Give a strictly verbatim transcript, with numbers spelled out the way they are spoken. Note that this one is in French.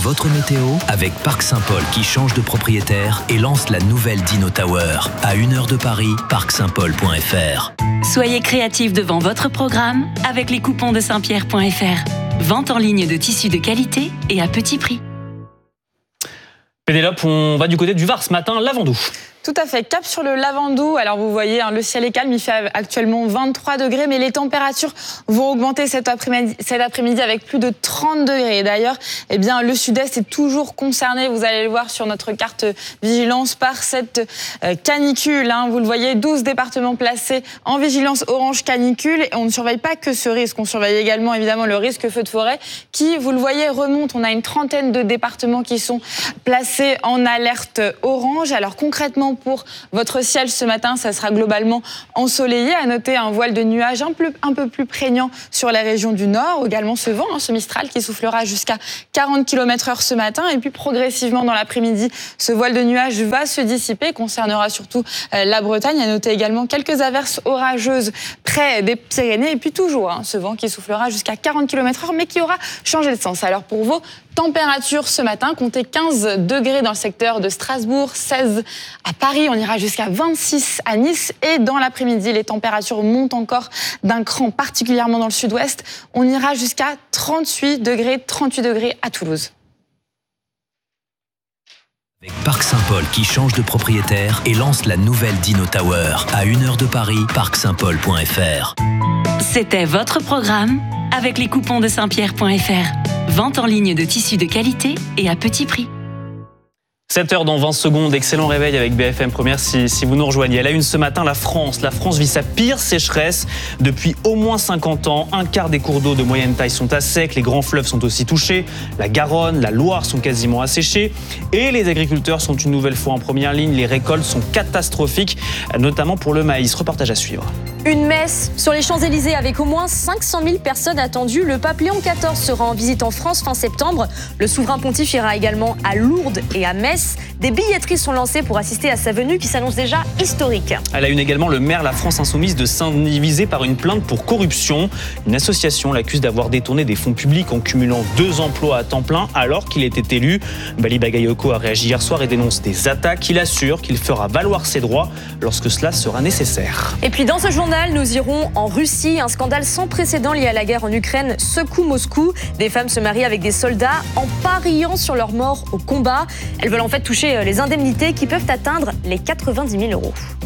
votre météo avec Parc Saint-Paul qui change de propriétaire et lance la nouvelle Dino Tower. À une heure de Paris, parc saint paul point f r. Soyez créatifs devant votre programme avec les coupons de saint pierre point f r. Vente en ligne de tissus de qualité et à petit prix. Pénélope, on va du côté du Var ce matin, Lavandou. Tout à fait, cap sur le Lavandou. Alors vous voyez, hein, le ciel est calme, il fait actuellement vingt-trois degrés, mais les températures vont augmenter cet après-midi, cet après-midi avec plus de trente degrés. Et d'ailleurs, eh bien, le sud-est est toujours concerné, vous allez le voir sur notre carte vigilance, par cette euh, canicule. Hein. Vous le voyez, douze départements placés en vigilance orange canicule. Et on ne surveille pas que ce risque, on surveille également évidemment le risque feu de forêt qui, vous le voyez, remonte. On a une trentaine de départements qui sont placés en alerte orange. Alors concrètement, pour votre ciel ce matin, ça sera globalement ensoleillé. À noter un voile de nuages un peu, un peu plus prégnant sur la région du nord. Également ce vent, hein, ce Mistral qui soufflera jusqu'à quarante kilomètres heure ce matin. Et puis progressivement dans l'après-midi, ce voile de nuages va se dissiper, concernera surtout euh, la Bretagne. À noter également quelques averses orageuses près des Pyrénées. Et puis toujours hein, ce vent qui soufflera jusqu'à quarante kilomètres heure, mais qui aura changé de sens. Alors pour vos températures ce matin, comptez quinze degrés dans le secteur de Strasbourg, seize à Paris, on ira jusqu'à vingt-six à Nice. Et dans l'après-midi, les températures montent encore d'un cran, particulièrement dans le sud-ouest. On ira jusqu'à trente-huit degrés, trente-huit degrés à Toulouse. Avec Parc Saint-Paul qui change de propriétaire et lance la nouvelle Dino Tower. À une heure de Paris, parc saint paul point f r. C'était votre programme avec les coupons de saint pierre point f r. Vente en ligne de tissus de qualité et à petit prix. sept heures dans vingt secondes, excellent réveil avec B F M Première si, si vous nous rejoignez. À la une ce matin, la France. La France vit sa pire sécheresse depuis au moins cinquante ans. Un quart des cours d'eau de moyenne taille sont à sec, les grands fleuves sont aussi touchés. La Garonne, la Loire sont quasiment asséchés. Et les agriculteurs sont une nouvelle fois en première ligne. Les récoltes sont catastrophiques, notamment pour le maïs. Reportage à suivre. Une messe sur les Champs-Élysées avec au moins cinq cent mille personnes attendues. Le pape Léon quatorze sera en visite en France fin septembre. Le souverain pontife ira également à Lourdes et à Metz. Des billetteries sont lancées pour assister à sa venue qui s'annonce déjà historique. À la une également, le maire La France Insoumise de Saint-Denis visé par une plainte pour corruption. Une association l'accuse d'avoir détourné des fonds publics en cumulant deux emplois à temps plein alors qu'il était élu. Bali Bagayoko a réagi hier soir et dénonce des attaques. Il assure qu'il fera valoir ses droits lorsque cela sera nécessaire. Et puis dans ce journal, nous irons en Russie. Un scandale sans précédent lié à la guerre en Ukraine secoue Moscou. Des femmes se marient avec des soldats en pariant sur leur mort au combat. Elles veulent en fait toucher les indemnités qui peuvent atteindre les quatre-vingt-dix mille euros.